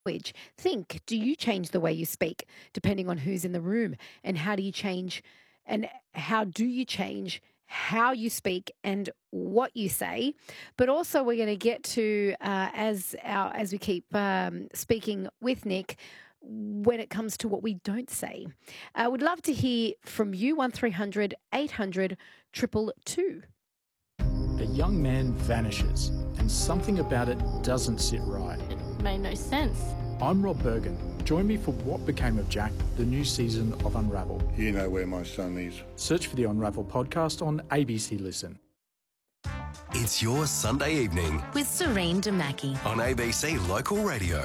language. Think, do you change the way you speak depending on who's in the room? And and how do you change how you speak and what you say? But also, we're going to get to as we keep speaking with Nick. When it comes to what we don't say, I would love to hear from you. 1300 800 222. A young man vanishes, and something about it doesn't sit right. It made no sense. I'm Rob Bergen. Join me for What Became of Jack, the new season of Unravel. You know where my son is. Search for the Unravel podcast on ABC Listen. It's your Sunday evening with Serene Demaki on ABC Local Radio.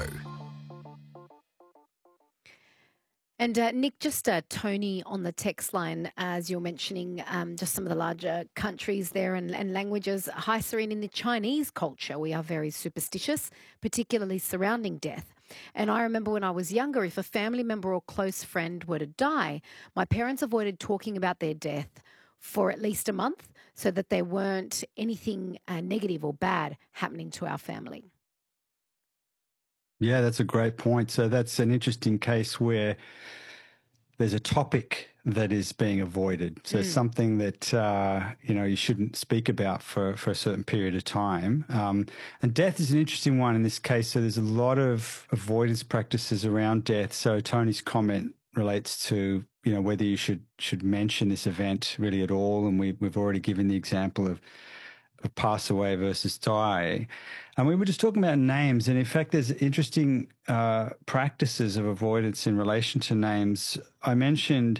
And Nick, just Tony on the text line, as you're mentioning just some of the larger countries there and languages. Hi, Serene, in the Chinese culture, we are very superstitious, particularly surrounding death. And I remember when I was younger, if a family member or close friend were to die, my parents avoided talking about their death for at least a month so that there weren't anything negative or bad happening to our family. Yeah, that's a great point. So that's an interesting case where there's a topic that is being avoided. So something that, you shouldn't speak about for a certain period of time. And death is an interesting one in this case. So there's a lot of avoidance practices around death. So Tony's comment relates to, whether you should mention this event really at all. And we've already given the example of pass away versus die. And we were just talking about names. And in fact, there's interesting practices of avoidance in relation to names. I mentioned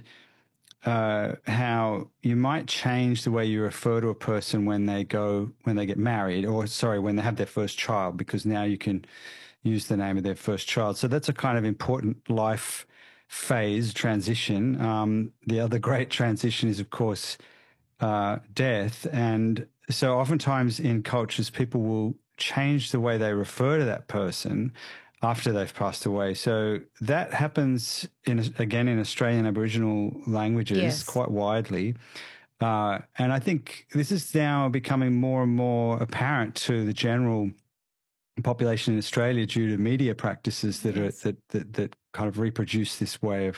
how you might change the way you refer to a person when they get married, when they have their first child, because now you can use the name of their first child. So that's a kind of important life phase transition. The other great transition is, of course, death. And so oftentimes in cultures, people will change the way they refer to that person after they've passed away. So that happens, again, in Australian Aboriginal languages quite widely. And I think this is now becoming more and more apparent to the general population in Australia due to media practices that kind of reproduce this way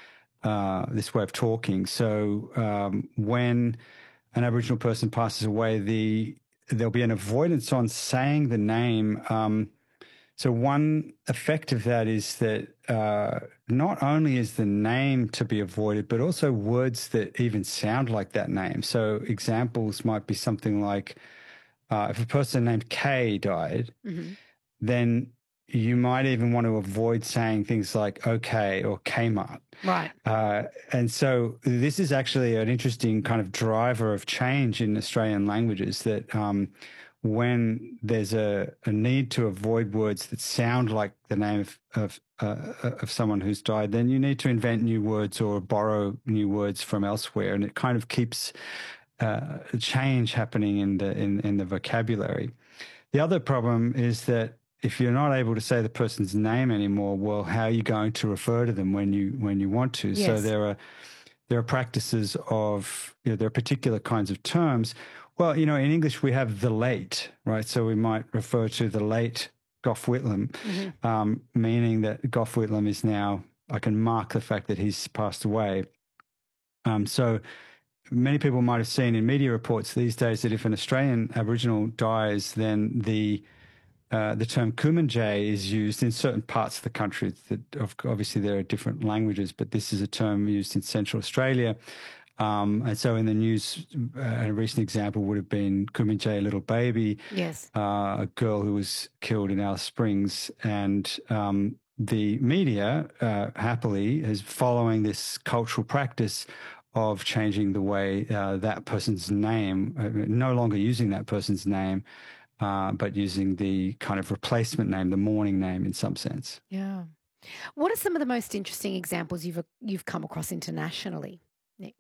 of talking. So when an Aboriginal person passes away, there'll be an avoidance on saying the name. So one effect of that is that not only is the name to be avoided, but also words that even sound like that name. So examples might be something like, if a person named Kay died, then you might even want to avoid saying things like okay or Kmart. Right. And so this is actually an interesting kind of driver of change in Australian languages, that when there's a need to avoid words that sound like the name of someone who's died, then you need to invent new words or borrow new words from elsewhere. And it kind of keeps change happening in the vocabulary. The other problem is that if you're not able to say the person's name anymore, well, how are you going to refer to them when you want to? Yes. So there are practices of, there are particular kinds of terms. Well, in English we have the late, right? So we might refer to the late Gough Whitlam, meaning that Gough Whitlam is now, I can mark the fact that he's passed away. So many people might have seen in media reports these days that if an Australian Aboriginal dies, then the term Kumanjay is used in certain parts of the country. Obviously, there are different languages, but this is a term used in Central Australia. And so in the news, a recent example would have been Kumanjay, little baby, a girl who was killed in Alice Springs. And the media, happily, is following this cultural practice of changing the way that person's name, no longer using that person's name, but using the kind of replacement name, the mourning name in some sense. Yeah. What are some of the most interesting examples you've come across internationally, Nick?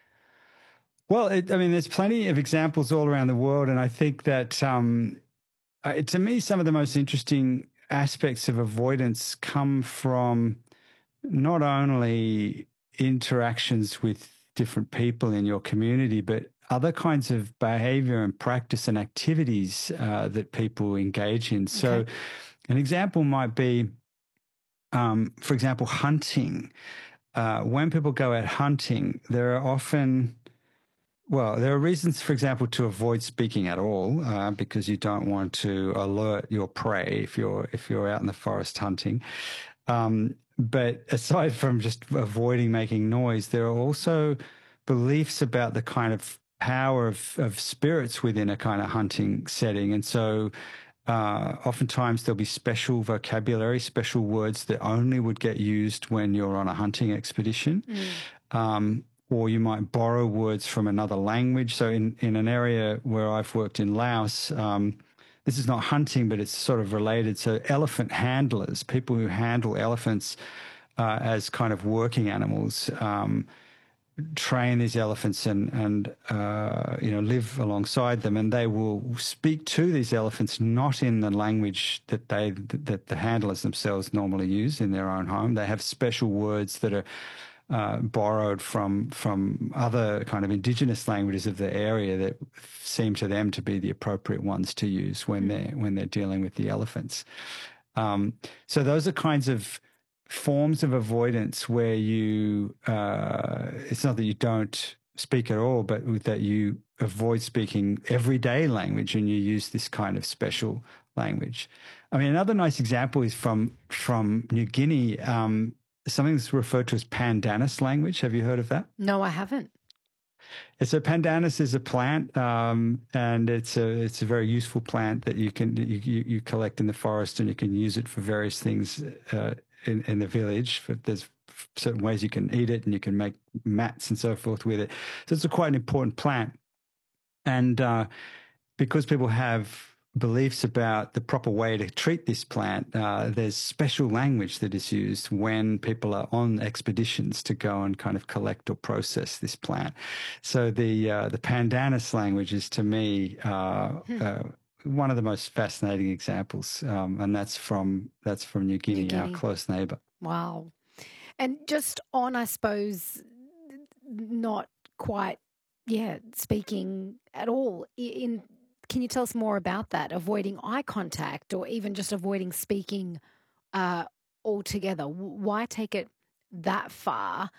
Well, there's plenty of examples all around the world, and I think that to me, some of the most interesting aspects of avoidance come from not only interactions with different people in your community, but other kinds of behavior and practice and activities that people engage in. So an example might be for example, hunting. When people go out hunting, there are often, well, there are reasons, for example, to avoid speaking at all, because you don't want to alert your prey if you're out in the forest hunting. But aside from just avoiding making noise, there are also beliefs about the kind of power of spirits within a kind of hunting setting. And so oftentimes there'll be special vocabulary, special words that only would get used when you're on a hunting expedition. Or you might borrow words from another language. So in an area where I've worked in Laos, this is not hunting, but it's sort of related. So elephant handlers, people who handle elephants as kind of working animals, train these elephants and live alongside them, and they will speak to these elephants not in the language that the handlers themselves normally use in their own home. They have special words that are borrowed from other kind of indigenous languages of the area that seem to them to be the appropriate ones to use when they're dealing with the elephants. So those are kinds of forms of avoidance where you it's not that you don't speak at all, but that you avoid speaking everyday language and you use this kind of special language. I mean, another nice example is from New Guinea. Something that's referred to as pandanus language. Have you heard of that? No, I haven't. So pandanus is a plant, and it's a very useful plant that you collect in the forest, and you can use it for various things in the village. There's certain ways you can eat it, and you can make mats and so forth with it. So it's quite an important plant, and because people have beliefs about the proper way to treat this plant, there's special language that is used when people are on expeditions to go and kind of collect or process this plant. So the pandanus language is, to me, one of the most fascinating examples, and that's from New Guinea, our close neighbour. Wow. And just on, I suppose, not quite, speaking at all can you tell us more about that, avoiding eye contact or even just avoiding speaking altogether? Why take it that far?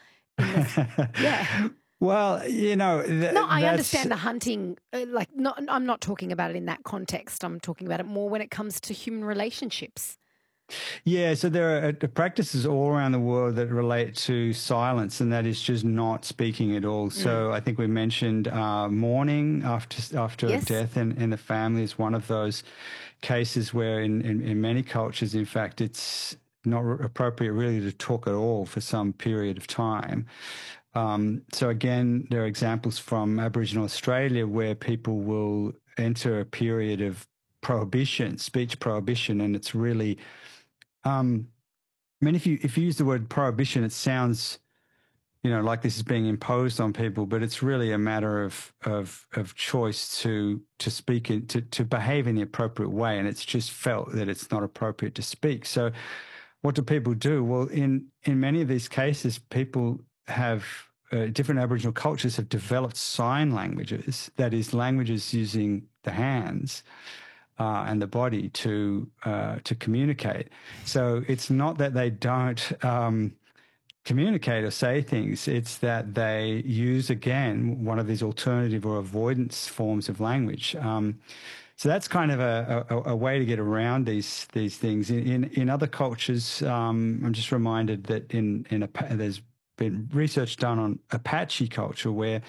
Well, I understand the hunting, I'm not talking about it in that context. I'm talking about it more when it comes to human relationships. Yeah, so there are practices all around the world that relate to silence, and that is just not speaking at all. So I think we mentioned mourning after a death in the family is one of those cases where in many cultures, in fact, it's not appropriate really to talk at all for some period of time. So again, there are examples from Aboriginal Australia where people will enter a period of prohibition, speech prohibition, and it's really I mean, if you use the word prohibition, it sounds, like this is being imposed on people, but it's really a matter of choice to speak to behave in the appropriate way, and it's just felt that it's not appropriate to speak. So, what do people do? Well, in many of these cases, people have different Aboriginal cultures have developed sign languages, that is, languages using the hands and the body to communicate. So it's not that they don't communicate or say things, it's that they use, again, one of these alternative or avoidance forms of language. So that's kind of a way to get around these things. In other cultures, I'm just reminded that there's been research done on Apache culture where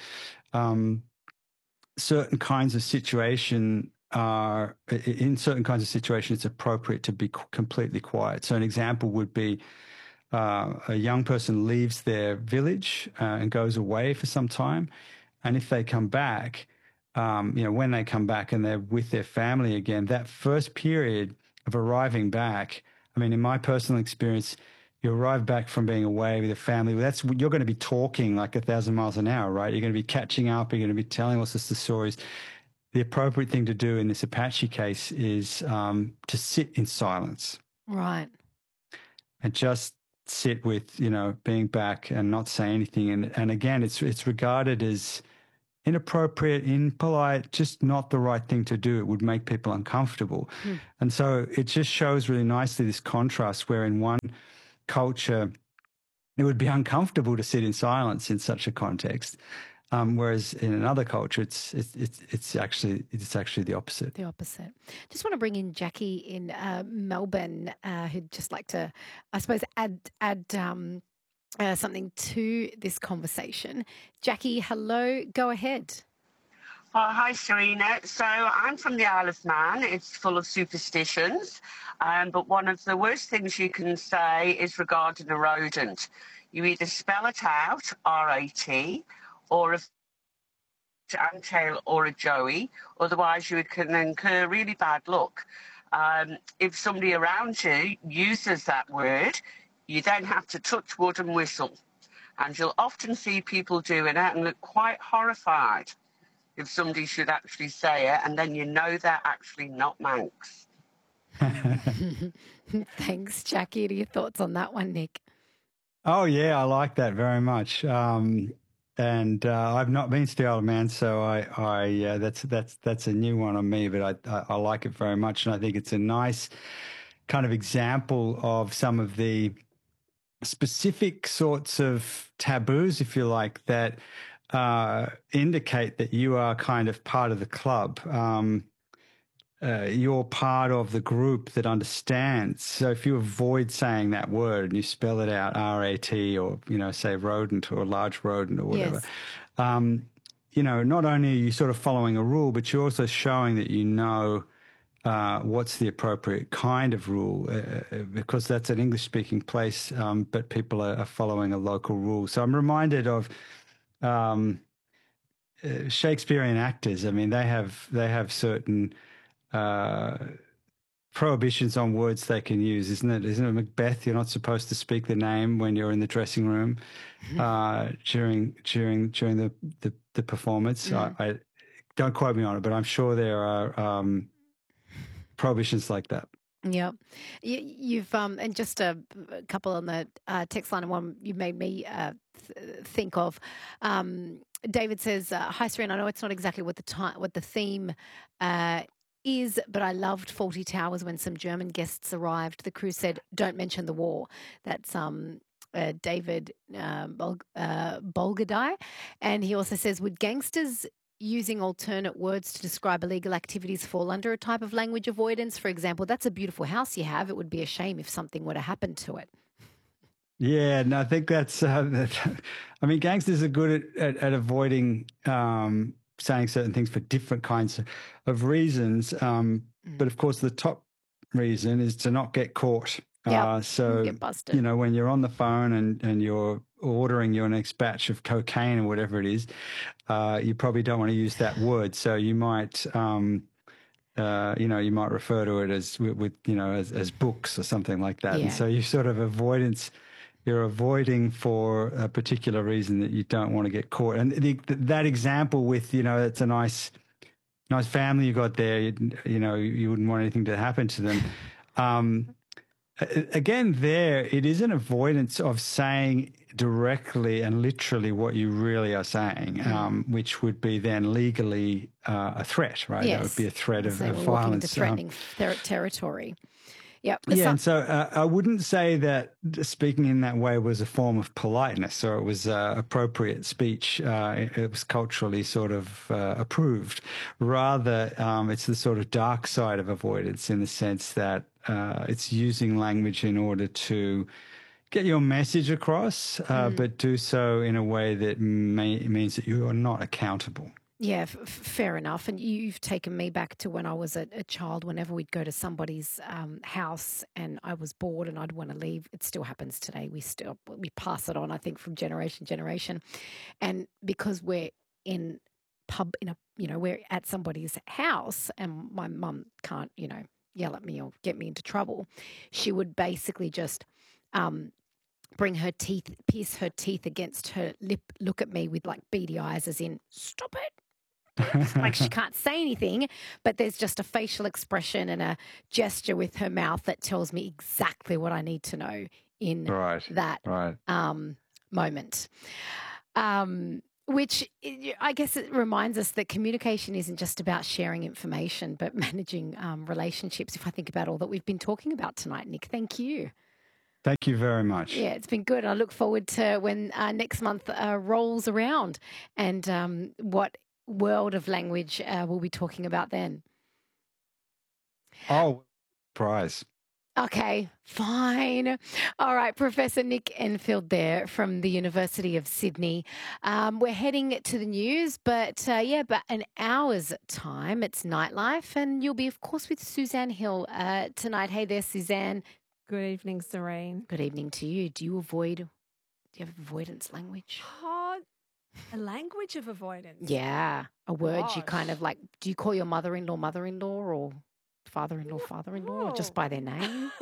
certain kinds of situation in certain kinds of situations, it's appropriate to be completely quiet. So an example would be a young person leaves their village and goes away for some time. And if they come back, when they come back and they're with their family again, that first period of arriving back, I mean, in my personal experience, you arrive back from being away with your family. You're going to be talking like 1,000 miles an hour, right? You're going to be catching up. You're going to be telling all sorts of stories. The appropriate thing to do in this Apache case is to sit in silence. Right. And just sit with, being back and not say anything. And again, it's regarded as inappropriate, impolite, just not the right thing to do. It would make people uncomfortable. And so it just shows really nicely this contrast where in one culture, it would be uncomfortable to sit in silence in such a context. Whereas in another culture, it's actually the opposite. The opposite. Just want to bring in Jackie in Melbourne, who'd just like to, I suppose, add something to this conversation. Jackie, hello. Go ahead. Oh, hi, Serena. So I'm from the Isle of Man. It's full of superstitions. But one of the worst things you can say is regarding a rodent. You either spell it out, R-A-T, or a antail or a joey. Otherwise, you can incur really bad luck. If somebody around you uses that word, you then have to touch wood and whistle. And you'll often see people doing it and look quite horrified if somebody should actually say it, and then you know they're actually not Manx. Thanks, Jackie. What are your thoughts on that one, Nick? Oh, yeah, I like that very much. And I've not been to the Isle of Man, so that's a new one on me, but I like it very much. And I think it's a nice kind of example of some of the specific sorts of taboos, if you like, that indicate that you are kind of part of the club. You're part of the group that understands. So if you avoid saying that word and you spell it out, R-A-T, or, say rodent or large rodent or whatever, yes. Not only are you sort of following a rule, but you're also showing that you know what's the appropriate kind of rule, because that's an English-speaking place, but people are following a local rule. So I'm reminded of Shakespearean actors. I mean, they have certain prohibitions on words they can use, isn't it? Isn't it Macbeth? You're not supposed to speak the name when you're in the dressing room during the performance. I don't quote me on it, but I'm sure there are prohibitions like that. Yeah, you've and just a couple on the text line, and one you made me think of. David says, "Hi, Serena. I know it's not exactly what the theme is, but I loved Fawlty Towers when some German guests arrived. The crew said, 'Don't mention the war.'" That's David Bolgadai, and he also says, "Would gangsters using alternate words to describe illegal activities fall under a type of language avoidance? For example, that's a beautiful house you have. It would be a shame if something were to happen to it." Yeah, and I think that's, I mean, gangsters are good at avoiding saying certain things for different kinds of reasons. But of course, the top reason is to not get caught. So, get busted. When you're on the phone and you're ordering your next batch of cocaine or whatever it is, you probably don't want to use that word. So you might, you might refer to it as books or something like that. Yeah. And so you sort of you're avoiding for a particular reason that you don't want to get caught. And that example with, it's a nice family you got there, you wouldn't want anything to happen to them. Again, it is an avoidance of saying directly and literally what you really are saying, which would be then legally a threat, right? Yes. That would be a threat of violence. Walking into threatening territory. Yep. Yeah, and so I wouldn't say that speaking in that way was a form of politeness or it was appropriate speech. It was culturally sort of approved. Rather, it's the sort of dark side of avoidance in the sense that it's using language in order to get your message across, but do so in a way that means that you are not accountable. Yeah, fair enough. And you've taken me back to when I was a child. Whenever we'd go to somebody's house and I was bored and I'd want to leave, it still happens today. We pass it on, I think, from generation to generation. And because we're we're at somebody's house and my mum can't, yell at me or get me into trouble, she would basically just pierce her teeth against her lip, look at me with like beady eyes as in, "Stop it." Like she can't say anything, but there's just a facial expression and a gesture with her mouth that tells me exactly what I need to know in that moment. Which I guess it reminds us that communication isn't just about sharing information, but managing relationships. If I think about all that we've been talking about tonight, Nick, thank you. Thank you very much. Yeah, it's been good. I look forward to when next month rolls around and what world of language we'll be talking about then. Oh, prize. Okay, fine. All right, Professor Nick Enfield there from the University of Sydney. We're heading to the news, but but an hour's time, it's Nightlife, and you'll be, of course, with Suzanne Hill tonight. Hey there, Suzanne. Good evening, Serene. Good evening to you. Do you have avoidance language? Oh, a language of avoidance. Yeah, a word you Gosh. kind of like, do you call your mother-in-law or father-in-law, or just by their name?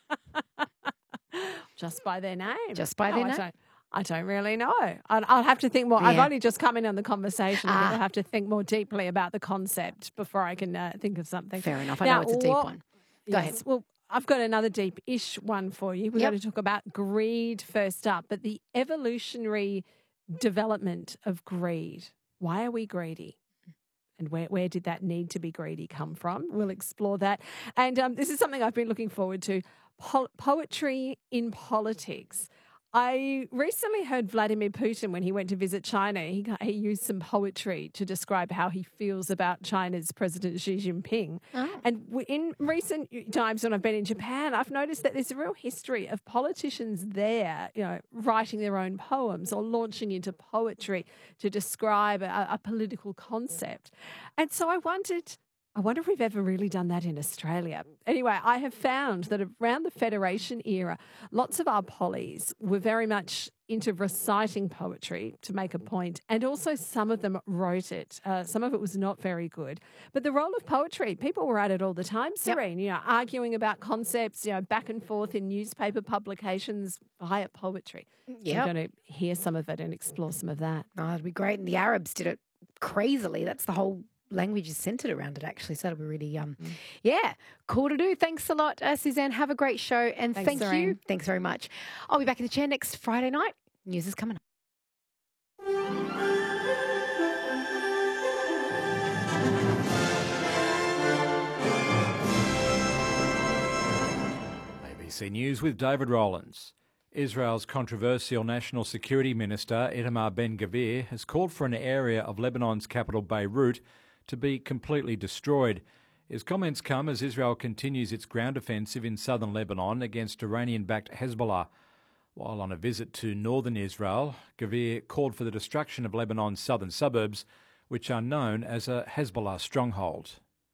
Just by their name. Just by their name? I don't really know. I'll have to think more. I've Yeah. only just come in on the conversation. I'll have to think more deeply about the concept before I can think of something. Fair enough. I Now, know it's a deep what- one. Go ahead. Yes, well, I've got another deep-ish one for you. We're Yep. going to talk about greed first up, but the evolutionary development of greed. Why are we greedy? And where did that need to be greedy come from? We'll explore that. And this is something I've been looking forward to, poetry in politics. I recently heard Vladimir Putin, when he went to visit China, he used some poetry to describe how he feels about China's President Xi Jinping. Oh. And in recent times when I've been in Japan, I've noticed that there's a real history of politicians there, writing their own poems or launching into poetry to describe a political concept. And so I wonder if we've ever really done that in Australia. Anyway, I have found that around the Federation era, lots of our pollies were very much into reciting poetry to make a point, and also some of them wrote it. Some of it was not very good. But the role of poetry, people were at it all the time, Serene, arguing about concepts, back and forth in newspaper publications via poetry. Yep. We're going to hear some of it and explore some of that. Oh, that'd be great. And the Arabs did it crazily. That's the whole language is centered around it, actually. So that'll be really, cool to do. Thanks a lot, Suzanne. Have a great show. And Thanks, thank you. Serene. Thanks very much. I'll be back in the chair next Friday night. News is coming up. ABC News with David Rowlands. Israel's controversial National Security Minister Itamar Ben-Gvir has called for an area of Lebanon's capital Beirut to be completely destroyed. His comments come as Israel continues its ground offensive in southern Lebanon against Iranian-backed Hezbollah. While on a visit to northern Israel, Gvir called for the destruction of Lebanon's southern suburbs, which are known as a Hezbollah stronghold.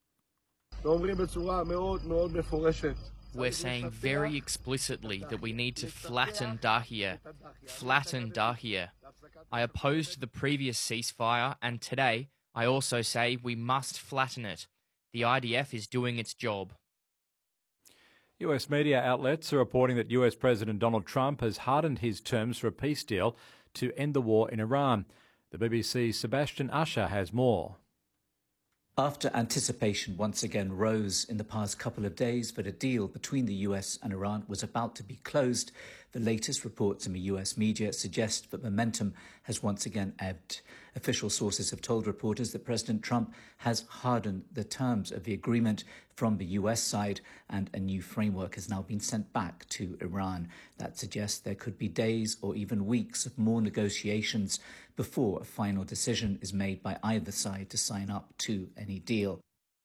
We're saying very explicitly that we need to flatten Dahia. Flatten Dahia. I opposed the previous ceasefire, and today I also say we must flatten it. The IDF is doing its job. US media outlets are reporting that US President Donald Trump has hardened his terms for a peace deal to end the war in Iran. The BBC's Sebastian Usher has more. After anticipation once again rose in the past couple of days that a deal between the US and Iran was about to be closed, the latest reports in the US media suggest that momentum has once again ebbed. Official sources have told reporters that President Trump has hardened the terms of the agreement from the US side, and a new framework has now been sent back to Iran. That suggests there could be days or even weeks of more negotiations before a final decision is made by either side to sign up to any deal.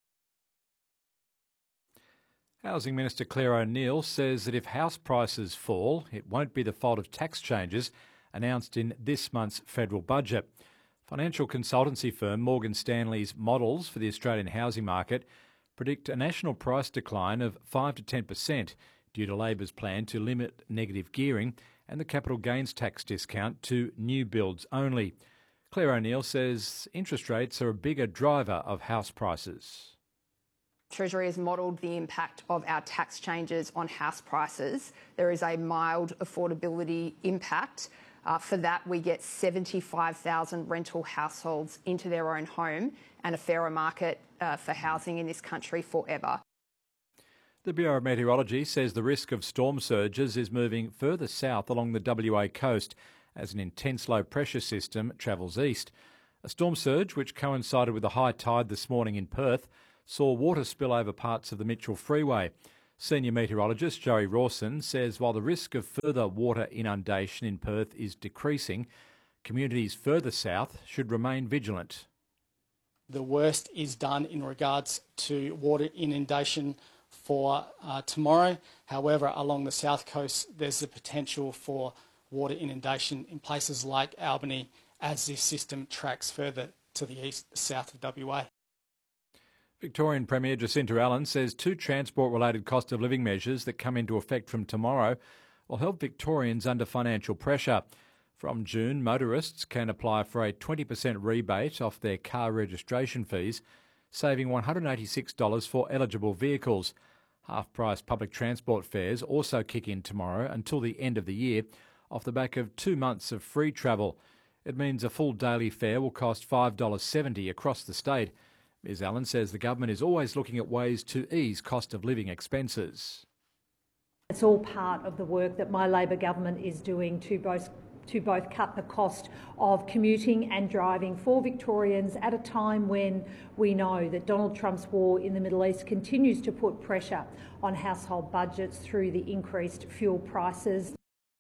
Housing Minister Claire O'Neil says that if house prices fall, it won't be the fault of tax changes announced in this month's federal budget. Financial consultancy firm Morgan Stanley's models for the Australian housing market predict a national price decline of 5 to 10% due to Labor's plan to limit negative gearing and the capital gains tax discount to new builds only. Claire O'Neil says interest rates are a bigger driver of house prices. Treasury has modelled the impact of our tax changes on house prices. There is a mild affordability impact. For that, we get 75,000 rental households into their own home and a fairer market for housing in this country forever. The Bureau of Meteorology says the risk of storm surges is moving further south along the WA coast as an intense low pressure system travels east. A storm surge, which coincided with a high tide this morning in Perth, saw water spill over parts of the Mitchell Freeway. Senior meteorologist Joey Rawson says while the risk of further water inundation in Perth is decreasing, communities further south should remain vigilant. The worst is done in regards to water inundation for tomorrow. However, along the south coast, there's the potential for water inundation in places like Albany as this system tracks further to the east, south of WA. Victorian Premier Jacinta Allen says 2 transport-related cost of living measures that come into effect from tomorrow will help Victorians under financial pressure. From June, motorists can apply for a 20% rebate off their car registration fees, saving $186 for eligible vehicles. Half-price public transport fares also kick in tomorrow until the end of the year, off the back of 2 months of free travel. It means a full daily fare will cost $5.70 across the state. Ms Allen says the government is always looking at ways to ease cost of living expenses. It's all part of the work that my Labor government is doing to both cut the cost of commuting and driving for Victorians at a time when we know that Donald Trump's war in the Middle East continues to put pressure on household budgets through the increased fuel prices.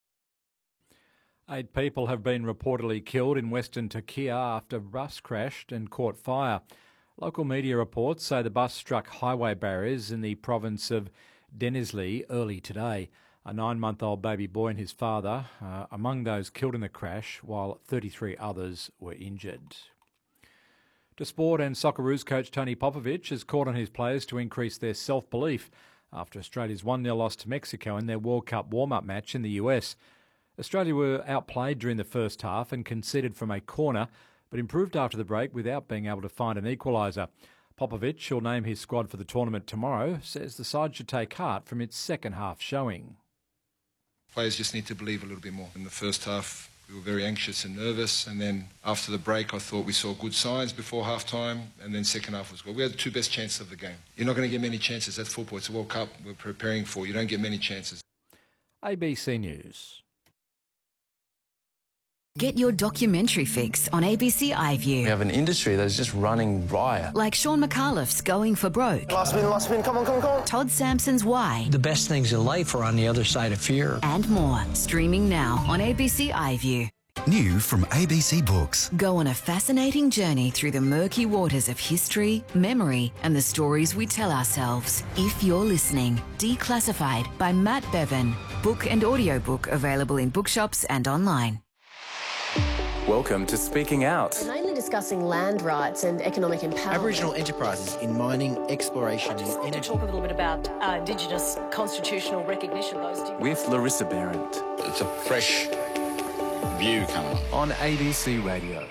8 people have been reportedly killed in western Turkey after a bus crashed and caught fire. Local media reports say the bus struck highway barriers in the province of Denizli early today. A 9-month-old baby boy and his father among those killed in the crash, while 33 others were injured. To sport, and Socceroos coach Tony Popovic has called on his players to increase their self-belief after Australia's 1-0 loss to Mexico in their World Cup warm-up match in the US. Australia were outplayed during the first half and conceded from a corner, but improved after the break without being able to find an equaliser. Popovic, who'll name his squad for the tournament tomorrow, says the side should take heart from its second half showing. Players just need to believe a little bit more. In the first half, we were very anxious and nervous, and then after the break, I thought we saw good signs before half-time, and then second half was good. We had the 2 best chances of the game. You're not going to get many chances. That's football. It's a World Cup we're preparing for. You don't get many chances. ABC News. Get your documentary fix on ABC iView. We have an industry that is just running riot. Like Sean McAuliffe's Going for Broke. Last spin, come on. Todd Sampson's Why. The best things in life are on the other side of fear. And more. Streaming now on ABC iView. New from ABC Books. Go on a fascinating journey through the murky waters of history, memory, and the stories we tell ourselves. If You're Listening. Declassified by Matt Bevan. Book and audiobook available in bookshops and online. Welcome to Speaking Out. We're mainly discussing land rights and economic empowerment. Aboriginal enterprises in mining, exploration and energy. To talk a little bit about Indigenous constitutional recognition. With Larissa Behrendt. It's a fresh view coming on ABC Radio.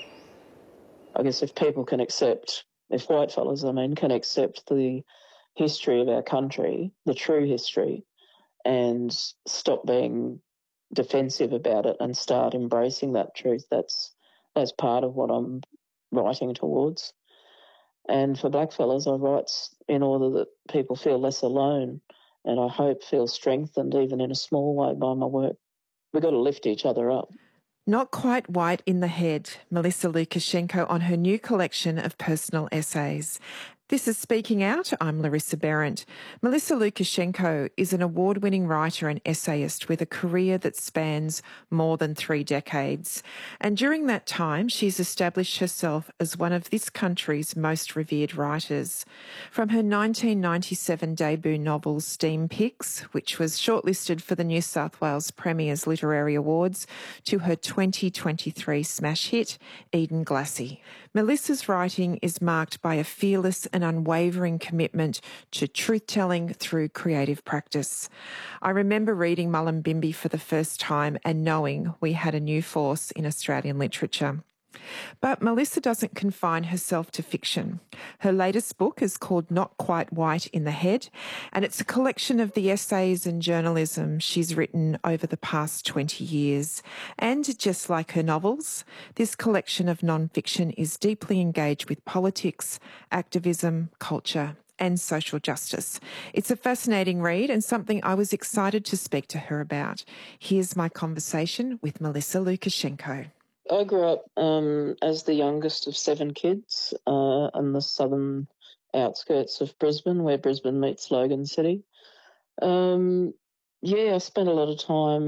I guess if people can accept, if whitefellas, can accept the history of our country, the true history, and stop being defensive about it and start embracing that truth. That's part of what I'm writing towards. And for blackfellas, I write in order that people feel less alone, and I hope feel strengthened even in a small way by my work. We've got to lift each other up. Not Quite White in the Head, Melissa Lukashenko on her new collection of personal essays. This is Speaking Out. I'm Larissa Behrendt. Melissa Lukashenko is an award-winning writer and essayist with a career that spans more than 3 decades. And during that time, she's established herself as one of this country's most revered writers. From her 1997 debut novel Steam Pics, which was shortlisted for the New South Wales Premier's Literary Awards, to her 2023 smash hit, Eden Glassy. Melissa's writing is marked by a fearless and unwavering commitment to truth-telling through creative practice. I remember reading Mullumbimby for the first time and knowing we had a new force in Australian literature. But Melissa doesn't confine herself to fiction. Her latest book is called Not Quite White in the Head, and it's a collection of the essays and journalism she's written over the past 20 years. And just like her novels, this collection of non-fiction is deeply engaged with politics, activism, culture, and social justice. It's a fascinating read and something I was excited to speak to her about. Here's my conversation with Melissa Lukashenko. I grew up as the youngest of 7 kids in the southern outskirts of Brisbane, where Brisbane meets Logan City. Yeah, I spent a lot of time